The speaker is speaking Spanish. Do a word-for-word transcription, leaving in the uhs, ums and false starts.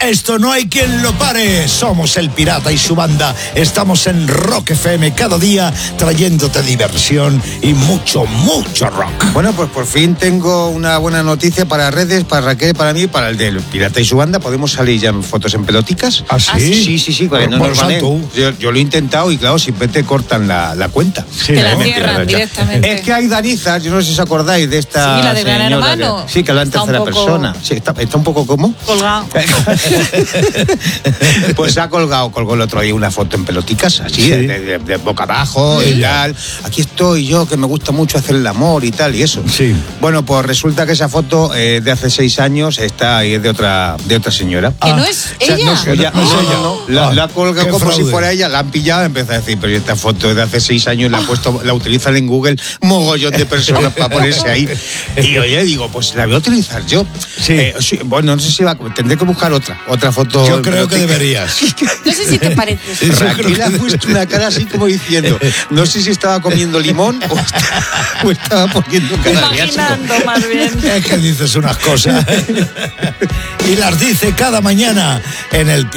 Esto no hay quien lo pare. Somos El Pirata y su banda. Estamos en Rock F M cada día trayéndote diversión y mucho, mucho rock. Bueno, pues por fin tengo una buena noticia para redes, para Raquel, para mí, para el del Pirata y su banda. ¿Podemos salir ya en fotos en peloticas? ¿Ah, sí? Sí, sí, sí. Bueno, no nos yo, yo lo he intentado y claro, siempre te cortan la, la cuenta. Sí, te la ¿no? cierran directamente. Es que hay danizas, yo no sé si os acordáis de esta Sí, la de Gran Hermano. Que, sí, que habla en tercera poco... persona. Sí, está, está un poco como... Colgado. Pues ha colgado, colgó el otro día una foto en peloticas, así, sí. de, de, de boca abajo sí, y tal. Aquí estoy yo, que me gusta mucho hacer el amor y tal, y eso. Sí. Bueno, pues resulta que esa foto eh, de hace seis años está ahí, es de otra, de otra señora. ¿Que ah. no es o sea, ella? No es ella, no, no, no, no. La, ah, la colga como fraude. si fuera ella, la han pillado, empieza a decir, pero esta foto de hace seis años la, ha puesto, la utilizan en Google mogollón de personas para ponerse ahí. Y oye, digo, pues la voy a utilizar yo. Sí. Eh, sí, bueno, no sé si va, tendré que buscar otra, otra foto. Yo creo que deberías. No sé si te parece. Raquel ha puesto una cara así como diciendo, no sé si estaba comiendo limón o estaba, o estaba poniendo cara de asco. Imaginando más bien. Es que dices unas cosas y las dice cada mañana en El